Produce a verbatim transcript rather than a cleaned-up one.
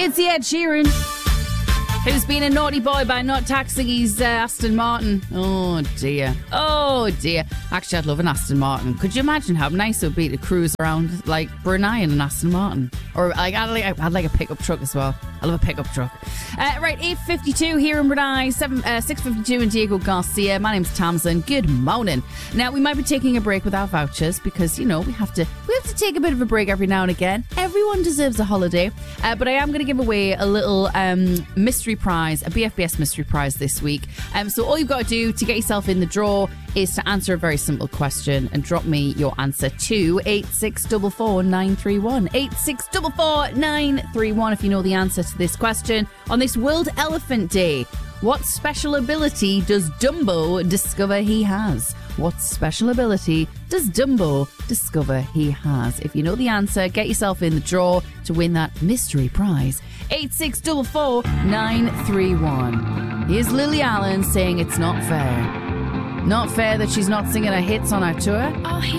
It's the Ed Sheeran, who's been a naughty boy by not taxing his uh, Aston Martin. Oh dear. Oh dear. Actually, I'd love an Aston Martin. Could you imagine how nice it would be to cruise around like Brunei in an Aston Martin? Or like, I'd like, I'd like a pickup truck as well. I love a pickup truck. Uh, right, eight fifty-two here in Brunei, seven, uh, six fifty-two in Diego Garcia. My name's Tamsin. Good morning. Now, we might be taking a break without vouchers because, you know, we have to we have to take a bit of a break every now and again. Everyone deserves a holiday. Uh, but I am going to give away a little um, mystery prize, a B F B S mystery prize this week. Um, so all you've got to do to get yourself in the draw is to answer a very simple question and drop me your answer to eight six four four nine three one. eight six four four nine three one if you know the answer to this question. On this World Elephant Day, what special ability does Dumbo discover he has? What special ability does Dumbo discover he has? If you know the answer, get yourself in the draw to win that mystery prize. eight six four four nine three one. Here's Lily Allen saying it's not fair. Not fair that she's not singing her hits on our tour. Oh, he